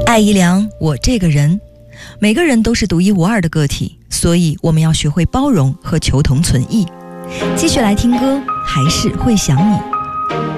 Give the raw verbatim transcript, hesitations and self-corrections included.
爱姨良，我这个人，每个人都是独一无二的个体，所以我们要学会包容和求同存异。继续来听歌，还是会想你。